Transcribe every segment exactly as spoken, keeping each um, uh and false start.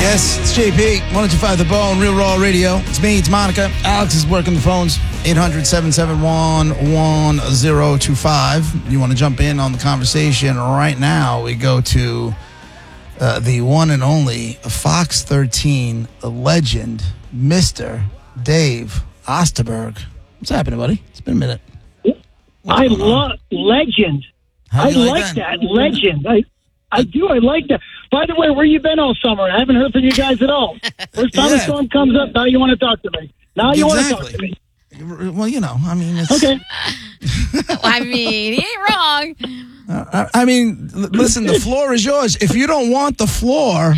Yes, it's J P, one oh two point five The Bone, Real Raw Radio. It's me, it's Monica. Alex is working the phones, eight hundred, seven seven one, one oh two five. You want to jump in on the conversation right now, we go to uh, the one and only Fox thirteen legend, Mister Dave Osterberg. What's happening, buddy? It's been a minute. What's I love legend. I like, like that? that legend. I I do. I like that. By the way, where you been all summer? I haven't heard from you guys at all. First time yeah. the storm comes up, now you want to talk to me. Now you exactly. want to talk to me. Well, you know, I mean, it's... Okay. I mean, he ain't wrong. Uh, I mean, l- listen, the floor is yours. If you don't want the floor...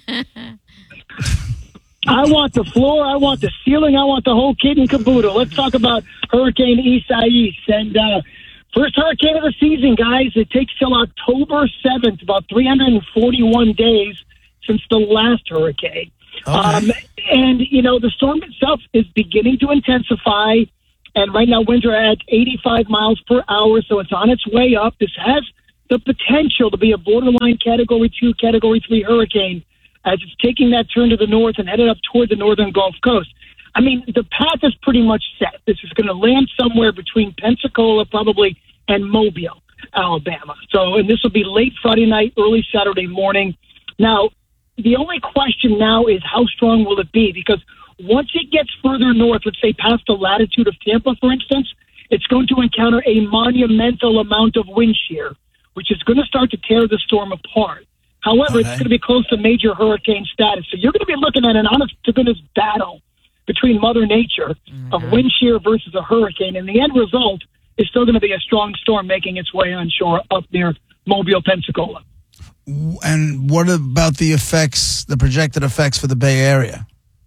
I want the floor, I want the ceiling, I want the whole kit and caboodle. Let's talk about Hurricane Isaias. And uh, first hurricane of the season, guys. It takes till October seventh, about three hundred forty-one days since the last hurricane. Okay. Um, and, you know, the storm itself is beginning to intensify. And right now, winds are at eighty-five miles per hour, so it's on its way up. This has the potential to be a borderline Category two, Category three hurricane, as it's taking that turn to the north and headed up toward the northern Gulf Coast. I mean, the path is pretty much set. This is going to land somewhere between Pensacola, probably, and Mobile, Alabama. So, and this will be late Friday night, early Saturday morning. Now, the only question now is how strong will it be? Because once it gets further north, let's say past the latitude of Tampa, for instance, it's going to encounter a monumental amount of wind shear, which is going to start to tear the storm apart. However, okay. it's going to be close to major hurricane status. So you're going to be looking at an honest-to-goodness battle between Mother Nature mm-hmm. of wind shear versus a hurricane. And the end result is still going to be a strong storm making its way onshore up near Mobile, Pensacola. And what about the effects, the projected effects for the Bay Area?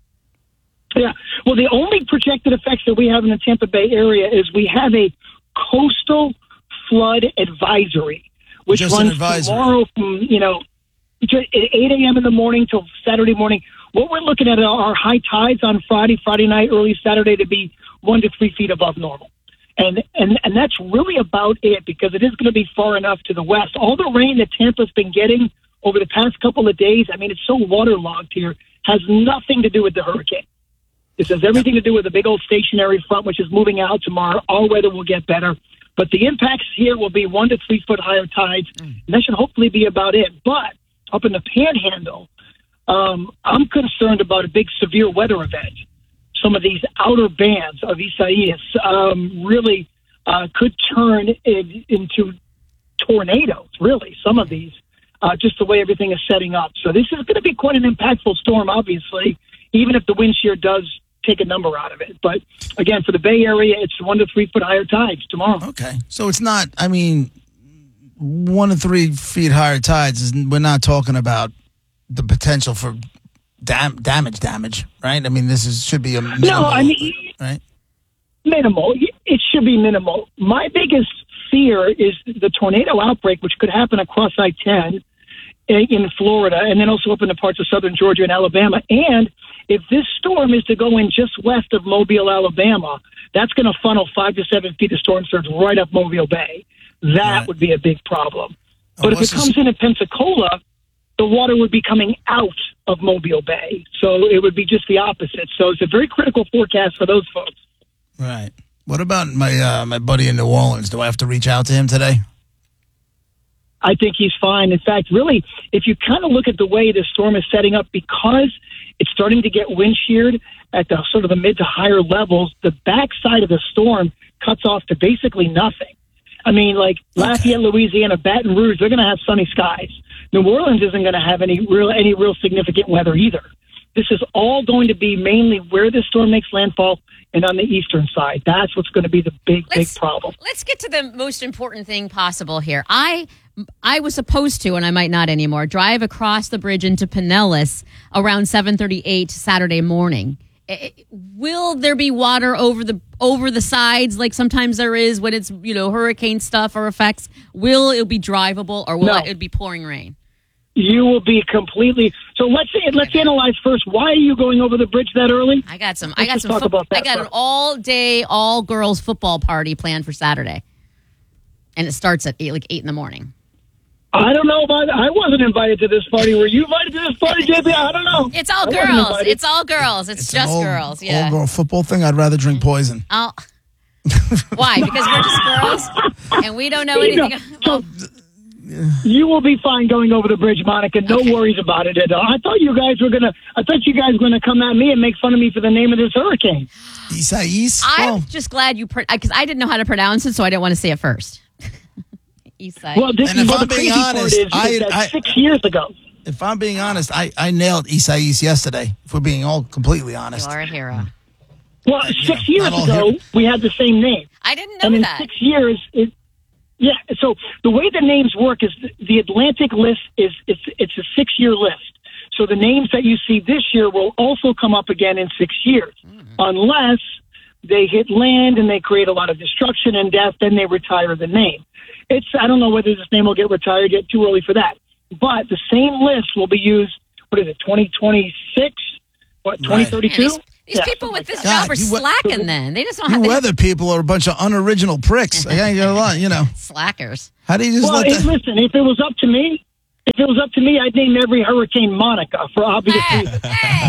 Yeah, well, the only projected effects that we have in the Tampa Bay area is we have a coastal flood advisory, which Just runs advisory. tomorrow from, you know, eight a.m. in the morning till Saturday morning. What we're looking at are high tides on Friday, Friday night, early Saturday to be one to three feet above normal. And, and, and that's really about it because it is going to be far enough to the west. All the rain that Tampa's been getting over the past couple of days, I mean, it's so waterlogged here, has nothing to do with the hurricane. This has everything to do with the big old stationary front, which is moving out tomorrow. All weather will get better. But the impacts here will be one to three foot higher tides. And that should hopefully be about it. But up in the Panhandle, um, I'm concerned about a big severe weather event. Some of these outer bands of Isaias um, really uh, could turn in, into tornadoes, really, some of these, uh, just the way everything is setting up. So this is going to be quite an impactful storm, obviously, even if the wind shear does take a number out of it. But again, for the Bay Area, it's one to three foot higher tides tomorrow. Okay. So it's not, I mean, one to three feet higher tides, is, we're not talking about the potential for dam- damage, damage, right? I mean, this is should be a minimal, no, I mean, right? Minimal. It should be minimal. My biggest fear is the tornado outbreak, which could happen across I ten in Florida, and then also up in the parts of southern Georgia and Alabama. And if this storm is to go in just west of Mobile, Alabama, that's going to funnel five to seven feet of storm surge right up Mobile Bay. That right. would be a big problem. But oh, if it comes this? in at Pensacola, the water would be coming out of Mobile Bay. So it would be just the opposite. So it's a very critical forecast for those folks. Right. What about my uh, my buddy in New Orleans? Do I have to reach out to him today? I think he's fine. In fact, really, if you kind of look at the way this storm is setting up, because it's starting to get wind sheared at the sort of the mid to higher levels, the backside of the storm cuts off to basically nothing. I mean, like okay. Lafayette, Louisiana, Baton Rouge, they're going to have sunny skies. New Orleans isn't going to have any real any real significant weather either. This is all going to be mainly where this storm makes landfall and on the eastern side. That's what's going to be the big, let's, big problem. Let's get to the most important thing possible here. I I was supposed to, and I might not anymore, drive across the bridge into Pinellas around seven thirty-eight Saturday morning. It, will there be water over the over the sides like sometimes there is when it's, you know, hurricane stuff or effects? Will it be drivable, or will no. it be pouring rain? You will be completely. So let's let's analyze first. Why are you going over the bridge that early? I got some. Let's I got some. Talk Fo- about that I got first. an all day, all girls football party planned for Saturday, and it starts at eight, like eight in the morning. I don't know about. I wasn't invited to this party. Were you invited to this party, J B? I don't know. It's all I wasn't girls. invited. It's all girls. It's, It's an just old- girls. Yeah. Old girl football thing. I'd rather drink poison. Oh. Why? Because we're just girls and we don't know You know, anything. so- Well, You will be fine going over the bridge, Monica. No Okay. worries about it at all. I thought you guys were gonna. I thought you guys were gonna come at me and make fun of me for the name of this hurricane. Isais? I'm Oh. just glad you because I didn't know how to pronounce it, so I didn't want to say it first. East side. Well, this And is if what I'm the being crazy honest, part is, I- is that I- six years ago. If I'm being honest, I, I nailed Isais yesterday, if we're being all completely You honest. are a hero. Well, you six know, years not all ago, here. we had the same name. I didn't know And in that. six years, it, yeah. So the way the names work is the, the Atlantic list is it's it's a six year list. So the names that you see this year will also come up again in six years, unless they hit land and they create a lot of destruction and death. Then they retire the name. It's I don't know whether this name will get retired yet. Too early for that. But the same list will be used. What is it? Twenty twenty six? What? Twenty thirty Man, two? these these people with this God, job are you wa- slacking. Then they just don't You have weather people are a bunch of unoriginal pricks. I ain't gonna lie, you know. slackers. How do you just Well, let if, that? listen, if it was up to me, if it was up to me, I'd name every hurricane Monica for obvious Hey, reasons.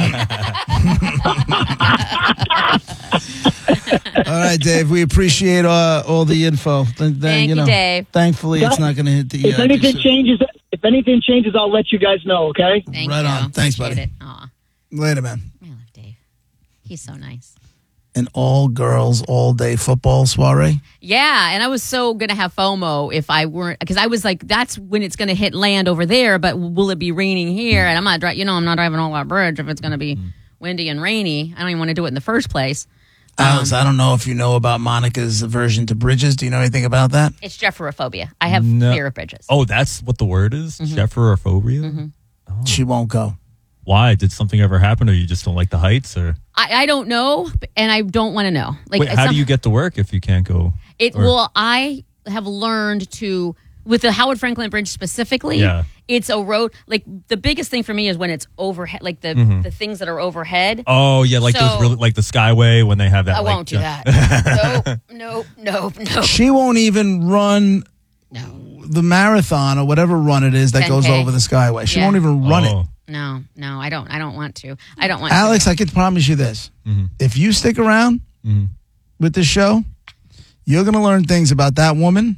hey. All right, Dave. We appreciate uh, all the info. Then, then, Thank you you, know, Dave. Thankfully, it's not going to hit the. If uh, anything consumer- changes, if anything changes, I'll let you guys know. Okay. Thank Right you. on. Thanks, Appreciate buddy. It. Aw, Later, man. I love Dave. He's so nice. An all girls, all day football soiree. Yeah, and I was so gonna have FOMO if I weren't, because I was like, that's when it's gonna hit land over there. But will it be raining here? And I'm not driving. You know, I'm not driving all that bridge if it's gonna be windy and rainy. I don't even want to do it in the first place. Alex, I don't know if you know about Monica's aversion to bridges. Do you know anything about that? It's Jeffrophobia. I have No. fear of bridges. Oh, that's what the word is? Mm-hmm. Jeffrophobia? She won't go. Why? Did something ever happen or you just don't like the heights? Or I, I don't know, and I don't want to know. Like, Wait, how some- do you get to work if you can't go? It or- well, I have learned to with the Howard Franklin Bridge specifically. Yeah. It's a road. Like the biggest thing for me is when it's overhead, like the Mm-hmm. the things that are overhead. Oh, yeah, like So- those really, like the Skyway when they have that. I like, won't do uh, that. nope, nope, nope, nope. She won't even run No, the marathon or whatever run it is that ten goes K. over the Skyway. She Yeah. won't even run oh. it. no, no. I don't. I don't want to. I don't want. Alex, to. I can promise you this. Mm-hmm. If you stick around with this show, you're going to learn things about that woman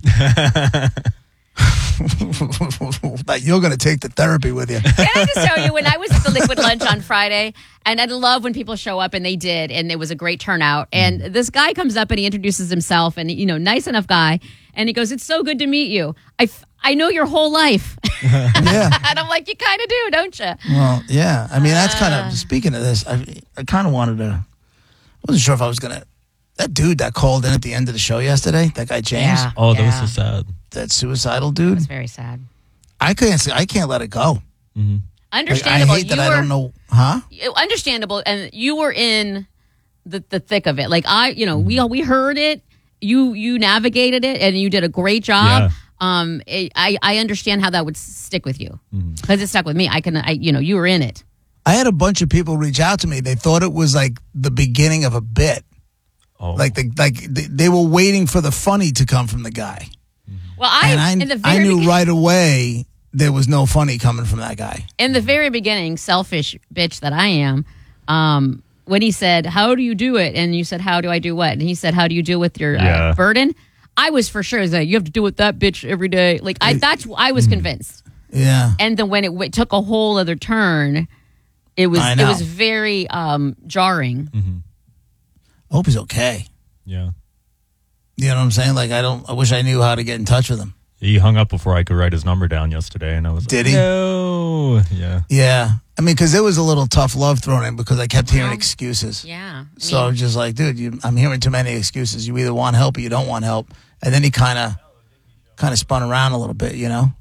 that you're going to take to therapy with you. Can I just tell you, when I was at the Liquid Lunch on Friday, and I love when people show up, and they did, and it was a great turnout. And this guy comes up and he introduces himself, and you know, nice enough guy, and he goes, "It's so good to meet you. I, f- I know your whole life," Yeah. and I'm like, "You kind of do, don't you?" Well, yeah. I mean, that's kind Uh. of, speaking of this, I, I kind of wanted to, I wasn't sure if I was going to, that dude that called in at the end of the show yesterday, that guy James, Yeah. Oh, that was Yeah. so sad. that suicidal dude, It's very sad. I can't, say- I can't let it go. Like, I Understandable. hate that you I were don't know, huh? understandable, and you were in the the thick of it. Like I, you know, we we heard it. You you navigated it, and you did a great job. Yeah. Um, it, I I understand how that would stick with you because it stuck with me. I can, I you know, you were in it. I had a bunch of people reach out to me. They thought it was like the beginning of a bit. Oh. Like the like they, they were waiting for the funny to come from the guy. Well, I, And I, in the I very knew begin- right away there was no funny coming from that guy. in the very beginning, selfish bitch that I am. Um, when he said, "How do you do it?" and you said, "How do I do what?" and he said, "How do you deal with your Yeah. uh, burden?" I was for sure that you have to deal with that bitch every day. Like I, that's I was convinced. Yeah. And then when it w- took a whole other turn, it was I it know. was very um, jarring. I hope he's okay. Yeah. You know what I'm saying? Like I don't. I wish I knew how to get in touch with him. He hung up before I could write his number down yesterday, and I was Did like, he? No. Yeah. Yeah. I mean, because there was a little tough love thrown in because I kept hearing Well, excuses. Yeah. I So I mean, was just like, dude, you, I'm hearing too many excuses. You either want help or you don't want help. And then he kind of, kind of spun around a little bit. You know.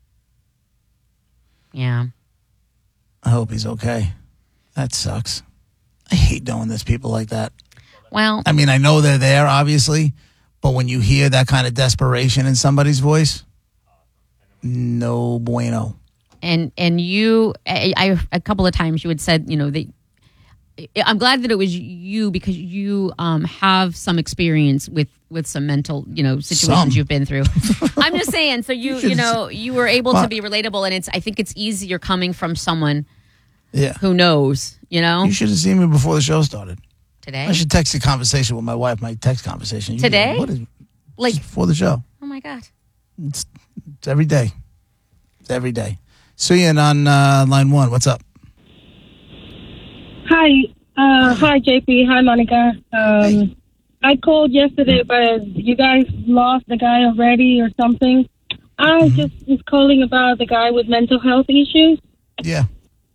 yeah. I hope he's okay. That sucks. I hate knowing there's people like that. Well, I mean, I know they're there, obviously, but when you hear that kind of desperation in somebody's voice, no bueno. and and you, I, I a couple of times you had said, you know, that I'm glad that it was you because you um, have some experience with, with some mental, you know, situations Some. you've been through. I'm just saying. So you, you, You know, you were able Well- to be relatable, and it's. I think it's easier coming from someone Yeah. who knows. You know, You should have seen me before the show started. today. I should text a conversation with my wife, my text conversation. You Today? go, What is, Like, just before the show. oh my god. It's, it's every day. It's every day. Suyin on uh, line one. What's up? Hi, uh, hi J P, hi Monica. Um, Hey. I called yesterday, but you guys lost the guy already or something. I Mm-hmm. just was calling about the guy with mental health issues. Yeah.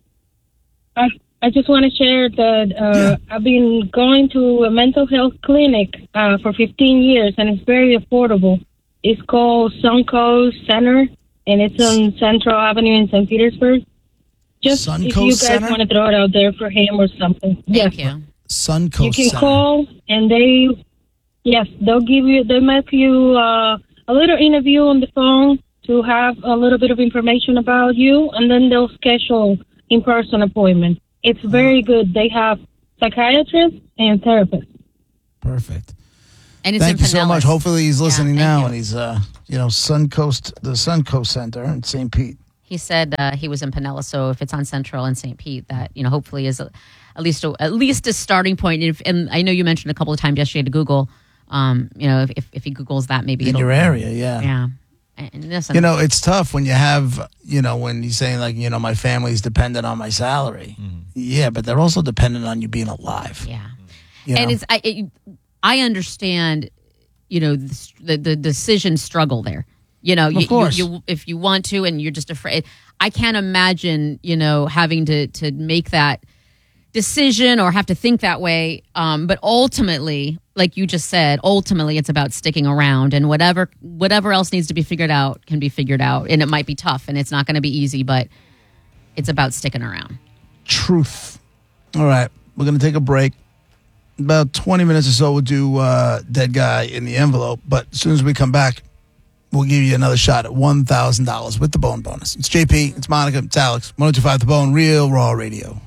I I just want to share that uh, I've been going to a mental health clinic uh, for fifteen years, and it's very affordable. It's called Suncoast Center, and it's on Central Avenue in Saint Petersburg. Just if Suncoast you guys Center? want to throw it out there for him or something. Thank yes. you. Suncoast You can Center. call, and they, yes, they'll give you, they make you uh, a little interview on the phone to have a little bit of information about you, and then they'll schedule in-person appointment. It's very good. They have psychiatrists and therapists. Perfect. And it's Thank in you so Pinellas. much. Hopefully he's listening thank now, you. and he's, uh, you know, Suncoast, the Suncoast Center in Saint Pete. He said uh, he was in Pinellas, so if it's on Central and Saint Pete, that you know hopefully is a, at least a, at least a starting point. If, and I know you mentioned a couple of times yesterday to Google. Um, you know, if if he Googles that, maybe In it'll, your area, yeah. Yeah. And listen, You know, it's tough when you have, you know, when you're saying, like, you know, my family's dependent on my salary. Yeah, but they're also dependent on you being alive. yeah. You And know? it's I it, I understand, you know, the, the the decision struggle there. You know, you, course. You, you if you want to, and you're just afraid. I can't imagine, you know, having to to make that decision or have to think that way. Um, but ultimately, like you just said, ultimately it's about sticking around, and whatever whatever else needs to be figured out can be figured out. And it might be tough, and it's not going to be easy, but it's about sticking around. Truth. All right, we're going to take a break. About twenty minutes or so, we'll do uh, Dead Guy in the Envelope. But as soon as we come back, we'll give you another shot at one thousand dollars with the Bone bonus. It's J P, it's Monica, it's Alex. one oh two point five The Bone, Real Raw Radio.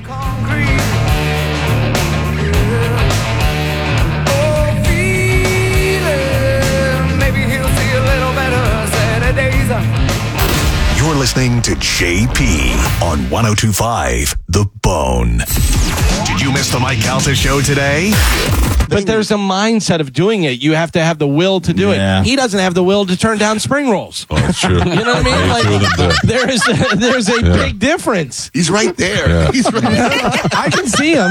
You're listening to J P on one oh two point five The Bone. Did you miss the Mike Calta show today? But there's a mindset of doing it. You have to have the will to do Yeah. it. He doesn't have the will to turn down spring rolls. Oh, that's true. You know what I mean? Like, there is a, there's a Yeah. big difference. He's right there. Yeah. He's right there. I can see him.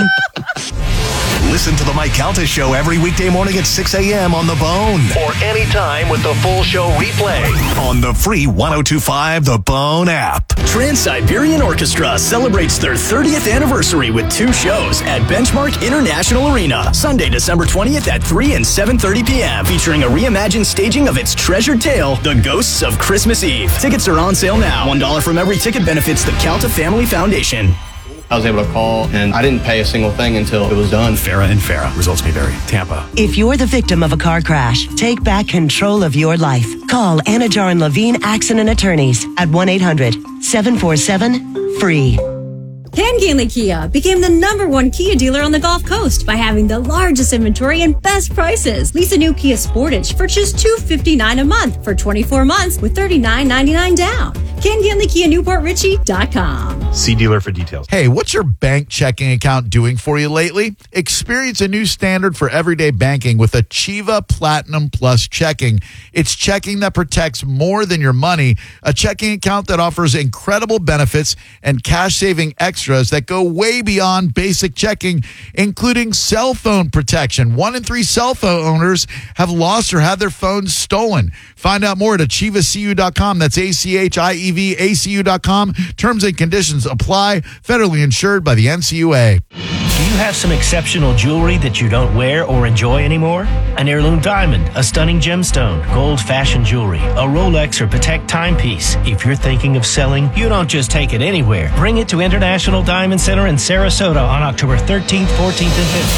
Listen to the Mike Calta show every weekday morning at six a.m. on The Bone. Or anytime with the full show replay on the free one oh two point five The Bone app. Trans-Siberian Orchestra celebrates their thirtieth anniversary with two shows at Benchmark International Arena, Sunday, December twentieth at three and seven thirty p.m., featuring a reimagined staging of its treasured tale, The Ghosts of Christmas Eve. Tickets are on sale now. one dollar from every ticket benefits the Calta Family Foundation. I was able to call, and I didn't pay a single thing until it was done. Farah and Farah. Results may vary. Tampa. If you're the victim of a car crash, take back control of your life. Call Anajar and Levine Accident Attorneys at one eight hundred seven four seven free. Ken Gainley Kia became the number one Kia dealer on the Gulf Coast by having the largest inventory and best prices. Lease a new Kia Sportage for just two hundred fifty-nine dollars a month for twenty-four months with thirty-nine ninety-nine down. Ken Gainley Kia Newport Richie dot com. See dealer for details. Hey, what's your bank checking account doing for you lately? Experience a new standard for everyday banking with Achieva Platinum Plus Checking. It's checking that protects more than your money, a checking account that offers incredible benefits and cash-saving extras that go way beyond basic checking, including cell phone protection. One in three cell phone owners have lost or had their phones stolen. Find out more at Achieva C U dot com. That's A C H I E V A C U dot com. Terms and conditions apply. Federally insured by the N C U A. Do you have some exceptional jewelry that you don't wear or enjoy anymore? An heirloom diamond, a stunning gemstone, gold fashion jewelry, a Rolex or Patek timepiece. If you're thinking of selling, you don't just take it anywhere. Bring it to International Diamond Center in Sarasota on October thirteenth, fourteenth, and fifteenth.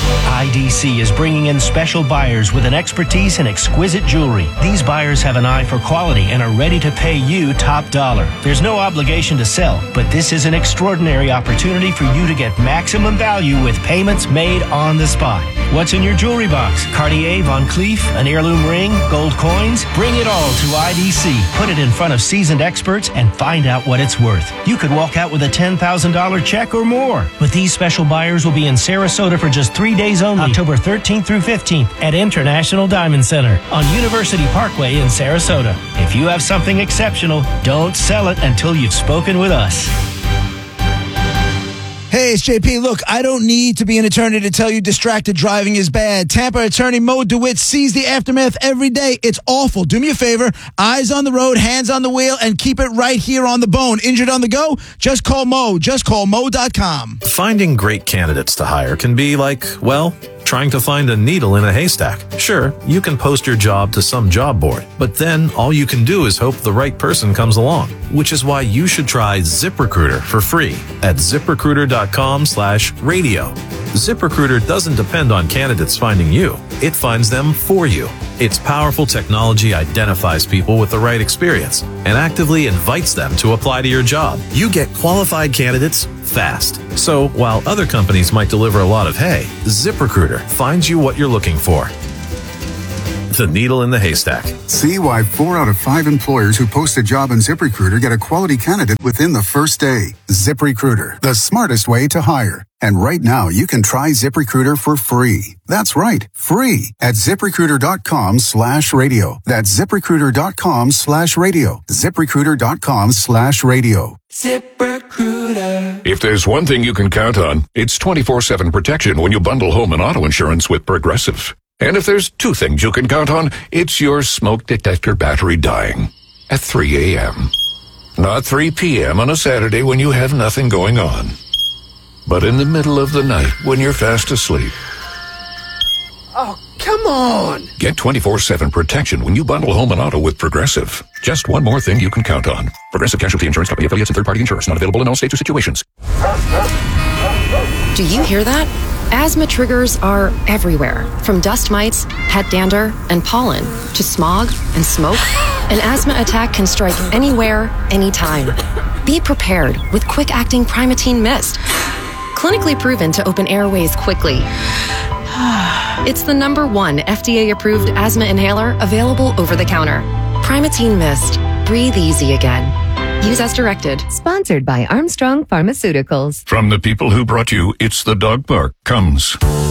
I D C is bringing in special buyers with an expertise in exquisite jewelry. These buyers have an eye for quality and are ready to pay you top dollar. There's no obligation to sell, but this is an extraordinary opportunity for you to get maximum value with payments made on the spot. What's in your jewelry box? Cartier, Von Cleef, an heirloom ring, gold coins? Bring it all to I D C. Put it in front of seasoned experts and find out what it's worth. You could walk out with a ten thousand dollars check or more. But these special buyers will be in Sarasota for just three days only, October thirteenth through fifteenth at International Diamond Center on University Parkway in Sarasota. If you have something exceptional, don't sell it until you've spoken with us. Hey, it's J P. Look, I don't need to be an attorney to tell you distracted driving is bad. Tampa attorney Mo DeWitt sees the aftermath every day. It's awful. Do me a favor. Eyes on the road, hands on the wheel, and keep it right here on the bone. Injured on the go? Just call Mo. Just call Mo dot com. Finding great candidates to hire can be like, well, trying to find a needle in a haystack. Sure, you can post your job to some job board, but then all you can do is hope the right person comes along, which is why you should try ZipRecruiter for free at ZipRecruiter.com slash radio. ZipRecruiter doesn't depend on candidates finding you. It finds them for you. Its powerful technology identifies people with the right experience and actively invites them to apply to your job. You get qualified candidates fast. So while other companies might deliver a lot of hay, ZipRecruiter finds you what you're looking for. The needle in the haystack. See why four out of five employers who post a job on ZipRecruiter get a quality candidate within the first day. ZipRecruiter, the smartest way to hire. And right now, you can try ZipRecruiter for free. That's right, free at ZipRecruiter.com slash radio. That's ZipRecruiter.com slash radio. ZipRecruiter.com slash radio. ZipRecruiter. If there's one thing you can count on, it's twenty-four seven protection when you bundle home and auto insurance with Progressive. And if there's two things you can count on, it's your smoke detector battery dying at three a.m. Not three p.m. on a Saturday when you have nothing going on, but in the middle of the night when you're fast asleep. Oh, come on! Get twenty-four seven protection when you bundle home and auto with Progressive. Just one more thing you can count on. Progressive Casualty Insurance Company, affiliates and third-party insurers. Not available in all states or situations. Do you hear that? Asthma triggers are everywhere, from dust mites, pet dander, and pollen, to smog and smoke. An asthma attack can strike anywhere, anytime. Be prepared with quick-acting Primatene Mist. Clinically proven to open airways quickly. It's the number one F D A-approved asthma inhaler available over the counter. Primatene Mist. Breathe easy again. Use as directed. Sponsored by Armstrong Pharmaceuticals. From the people who brought you It's the Dog Park comes